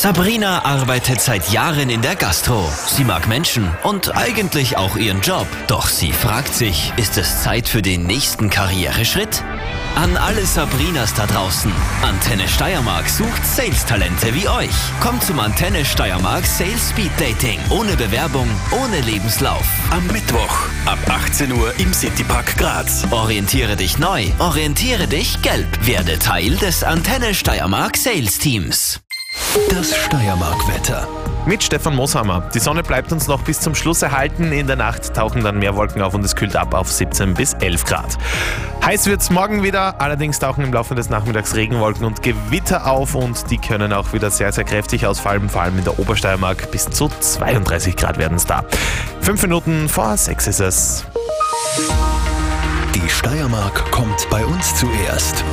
Sabrina arbeitet seit Jahren in der Gastro. Sie mag Menschen und eigentlich auch ihren Job. Doch sie fragt sich, ist es Zeit für den nächsten Karriereschritt? An alle Sabrinas da draußen. Antenne Steiermark sucht Sales-Talente wie euch. Kommt zum Antenne Steiermark Sales Speed Dating. Ohne Bewerbung, ohne Lebenslauf. Am Mittwoch ab 18 Uhr im Citypark Graz. Orientiere dich neu, orientiere dich gelb. Werde Teil des Antenne Steiermark Sales Teams. Das Steiermark-Wetter. Mit Stefan Moshammer. Die Sonne bleibt uns noch bis zum Schluss erhalten. In der Nacht tauchen dann mehr Wolken auf und es kühlt ab auf 17 bis 11 Grad. Heiß wird's morgen wieder, allerdings tauchen im Laufe des Nachmittags Regenwolken und Gewitter auf und die können auch wieder sehr, sehr kräftig ausfallen, vor allem in der Obersteiermark. Bis zu 32 Grad werden es da. 5 Minuten vor 6 ist es. Die Steiermark kommt bei uns zuerst.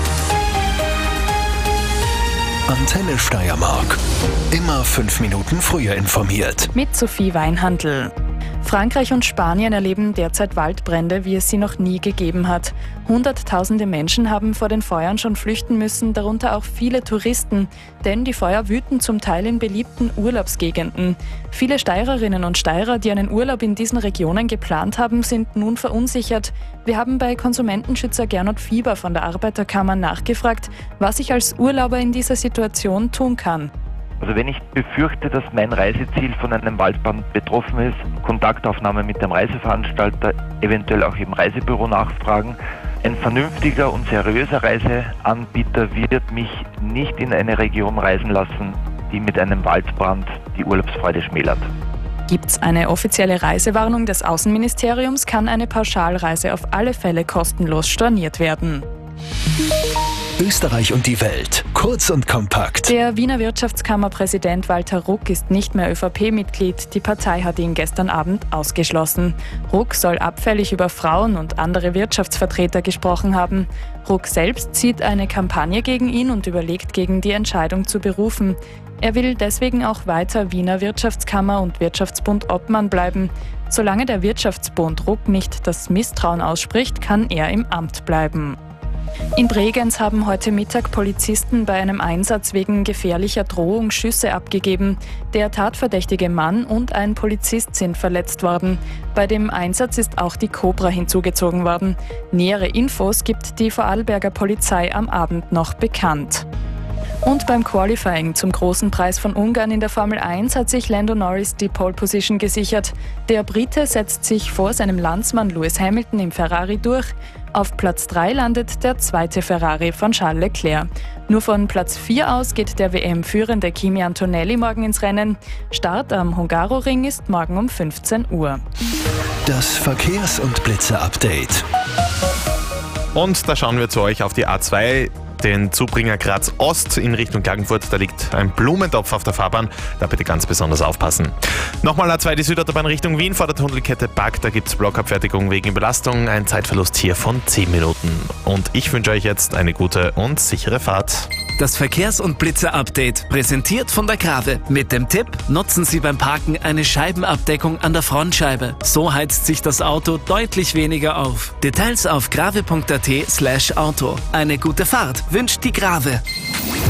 Antenne Steiermark. Immer 5 Minuten früher informiert. Mit Sophie Weinhandl. Frankreich und Spanien erleben derzeit Waldbrände, wie es sie noch nie gegeben hat. Hunderttausende Menschen haben vor den Feuern schon flüchten müssen, darunter auch viele Touristen. Denn die Feuer wüten zum Teil in beliebten Urlaubsgegenden. Viele Steirerinnen und Steirer, die einen Urlaub in diesen Regionen geplant haben, sind nun verunsichert. Wir haben bei Konsumentenschützer Gernot Fieber von der Arbeiterkammer nachgefragt, was ich als Urlauber in dieser Situation tun kann. Also wenn ich befürchte, dass mein Reiseziel von einem Waldbrand betroffen ist, Kontaktaufnahme mit dem Reiseveranstalter, eventuell auch im Reisebüro nachfragen. Ein vernünftiger und seriöser Reiseanbieter wird mich nicht in eine Region reisen lassen, die mit einem Waldbrand die Urlaubsfreude schmälert. Gibt's eine offizielle Reisewarnung des Außenministeriums, kann eine Pauschalreise auf alle Fälle kostenlos storniert werden. Österreich und die Welt. Kurz und kompakt. Der Wiener Wirtschaftskammerpräsident Walter Ruck ist nicht mehr ÖVP-Mitglied. Die Partei hat ihn gestern Abend ausgeschlossen. Ruck soll abfällig über Frauen und andere Wirtschaftsvertreter gesprochen haben. Ruck selbst zieht eine Kampagne gegen ihn und überlegt, gegen die Entscheidung zu berufen. Er will deswegen auch weiter Wiener Wirtschaftskammer und Wirtschaftsbund Obmann bleiben. Solange der Wirtschaftsbund Ruck nicht das Misstrauen ausspricht, kann er im Amt bleiben. In Bregenz haben heute Mittag Polizisten bei einem Einsatz wegen gefährlicher Drohung Schüsse abgegeben. Der tatverdächtige Mann und ein Polizist sind verletzt worden. Bei dem Einsatz ist auch die Cobra hinzugezogen worden. Nähere Infos gibt die Vorarlberger Polizei am Abend noch bekannt. Und beim Qualifying zum großen Preis von Ungarn in der Formel 1 hat sich Lando Norris die Pole Position gesichert. Der Brite setzt sich vor seinem Landsmann Lewis Hamilton im Ferrari durch. Auf Platz 3 landet der zweite Ferrari von Charles Leclerc. Nur von Platz 4 aus geht der WM-führende Kimi Antonelli morgen ins Rennen. Start am Hungaroring ist morgen um 15 Uhr. Das Verkehrs- und Blitzer-Update. Und da schauen wir zu euch auf die A2. Den Zubringer Graz Ost in Richtung Klagenfurt, da liegt ein Blumentopf auf der Fahrbahn, da bitte ganz besonders aufpassen. Nochmal A2 die Südautobahn Richtung Wien vor der Tunnelkette Park, da gibt es Blockabfertigung wegen Belastung, ein Zeitverlust hier von 10 Minuten. Und ich wünsche euch jetzt eine gute und sichere Fahrt. Das Verkehrs- und Blitzer-Update, präsentiert von der Grave. Mit dem Tipp, nutzen Sie beim Parken eine Scheibenabdeckung an der Frontscheibe. So heizt sich das Auto deutlich weniger auf. Details auf grave.at/Auto. Eine gute Fahrt wünscht die Grave.